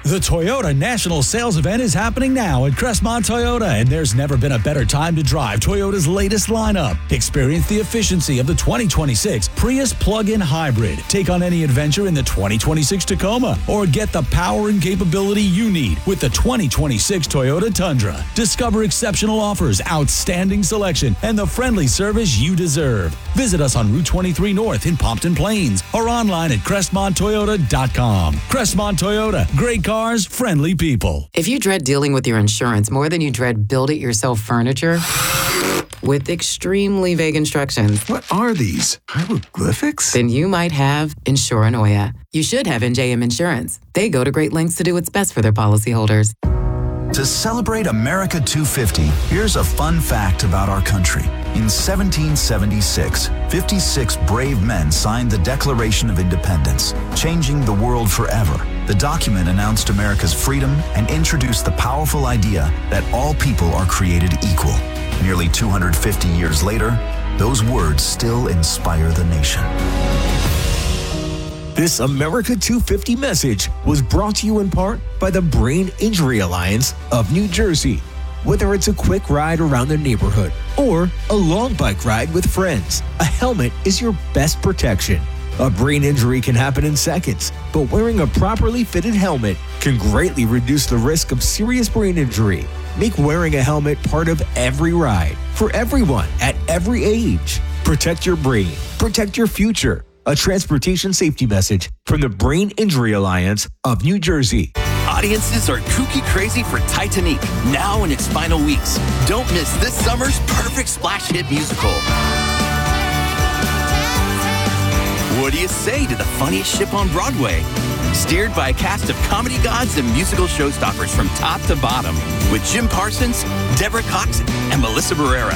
The Toyota National Sales Event is happening now at Crestmont Toyota, and there's never been a better time to drive Toyota's latest lineup. Experience the efficiency of the 2026 Prius plug-in hybrid. Take on any adventure in the 2026 Tacoma, or get the power and capability you need with the 2026 Toyota Tundra. Discover exceptional offers, outstanding selection, and the friendly service you deserve. Visit us on Route 23 North in Pompton Plains or online at CrestmontToyota.com. Crestmont Toyota, great cars, friendly people. If you dread dealing with your insurance more than you dread build-it-yourself furniture with extremely vague instructions, What are these? Hieroglyphics? then you might have Insuranoia. You should have NJM Insurance. They go to great lengths to do what's best for their policyholders. To celebrate America 250, here's a fun fact about our country. In 1776, 56 brave men signed the Declaration of Independence, changing the world forever. The document announced America's freedom and introduced the powerful idea that all people are created equal. Nearly 250 years later, those words still inspire the nation. This America 250 message was brought to you in part by the Brain Injury Alliance of New Jersey. Whether it's a quick ride around the neighborhood or a long bike ride with friends, a helmet is your best protection. A brain injury can happen in seconds, but wearing a properly fitted helmet can greatly reduce the risk of serious brain injury. Make wearing a helmet part of every ride, for everyone at every age. Protect your brain. Protect your future. A transportation safety message from the Brain Injury Alliance of New Jersey. Audiences are kooky crazy for Titanic, now in its final weeks. Don't miss this summer's perfect splash hit musical. What do you say to the funniest ship on Broadway? Steered by a cast of comedy gods and musical showstoppers from top to bottom, with Jim Parsons, Deborah Cox, and Melissa Barrera.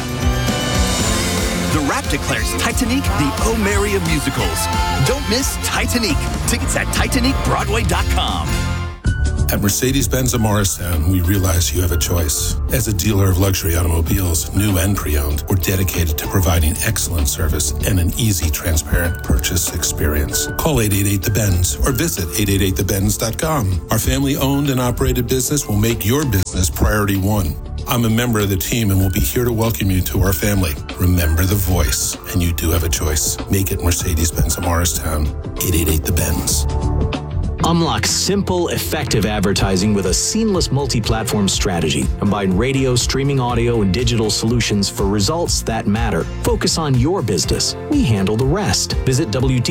The Rap declares Titanic the O Mary of musicals. Don't miss Titanic. Tickets at TitanicBroadway.com. At Mercedes-Benz of Morristown, we realize you have a choice. As a dealer of luxury automobiles, new and pre-owned, we're dedicated to providing excellent service and an easy, transparent purchase experience. Call 888-THE-BENZ or visit 888thebenz.com. Our family-owned and operated business will make your business priority one. I'm a member of the team and will be here to welcome you to our family. Remember the voice, and you do have a choice. Make it Mercedes-Benz of Morristown. 888-THE-BENZ. Unlock simple, effective advertising with a seamless multi-platform strategy. Combine radio, streaming audio, and digital solutions for results that matter. Focus on your business. We handle the rest. Visit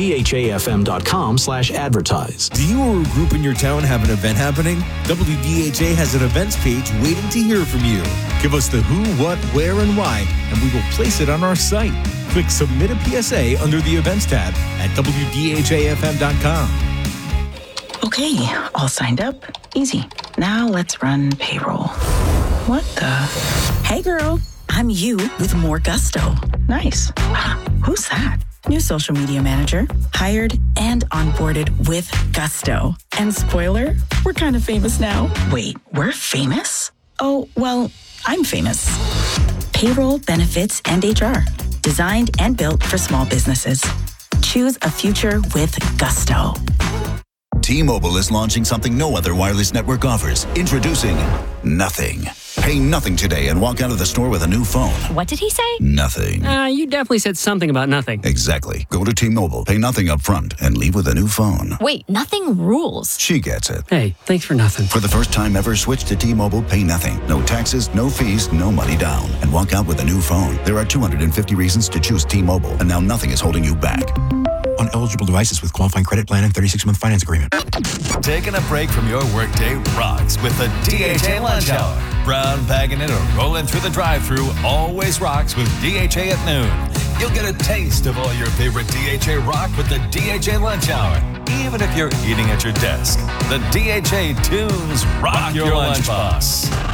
WDHAFM.com/advertise. Do you or a group in your town have an event happening? WDHA has an events page waiting to hear from you. Give us the who, what, where, and why, and we will place it on our site. Click Submit a PSA under the Events tab at WDHAFM.com. Okay, all signed up. Easy. Now let's run payroll. What the? Hey girl, I'm you with more gusto. Nice. Who's that? New social media manager. Hired and onboarded with gusto. And spoiler, we're kind of famous now. Wait, we're famous? Oh, well, I'm famous. Payroll, benefits, and HR. Designed and built for small businesses. Choose a future with gusto. T-Mobile is launching something no other wireless network offers. Introducing Nothing. Pay nothing today and walk out of the store with a new phone. What did he say? Nothing. You definitely said something about nothing. Exactly. Go to T-Mobile, pay nothing up front, and leave with a new phone. Wait, nothing rules. She gets it. Hey, thanks for nothing. For the first time ever, switch to T-Mobile, pay nothing. No taxes, no fees, no money down. And walk out with a new phone. There are 250 reasons to choose T-Mobile, and now nothing is holding you back. On eligible devices with qualifying credit plan and 36-month finance agreement. Taking a break from your workday rocks with the DHA lunch hour. Brown bagging it or rolling through the drive-thru always rocks with DHA at noon. You'll get a taste of all your favorite DHA rock with the DHA lunch hour, even if you're eating at your desk. The DHA tunes rock your lunchbox.